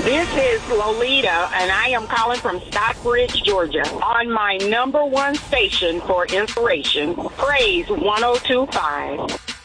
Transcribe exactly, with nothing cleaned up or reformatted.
This is Lolita, and I am calling from Stockbridge, Georgia, on my number one station for inspiration, Praise one oh two point five.